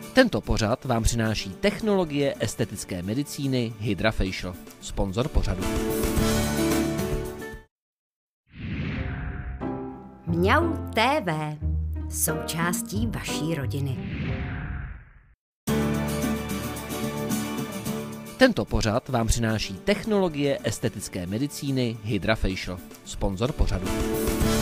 Tento pořad vám přináší technologie estetické medicíny HydraFacial, sponzor pořadu. Mňau TV, součástí vaší rodiny. Tento pořad vám přináší technologie estetické medicíny HydraFacial, sponzor pořadu.